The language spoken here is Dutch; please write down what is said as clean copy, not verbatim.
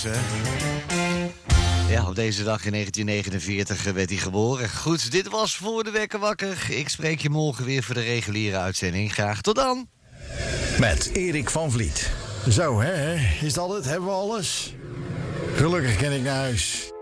Ja, op deze dag in 1949 werd hij geboren. Goed, dit was Voor de Wekker Wakker. Ik spreek je morgen weer voor de reguliere uitzending. Graag tot dan. Met Erik van Vliet. Zo, hè? Is dat het? Hebben we alles? Gelukkig kan ik naar huis.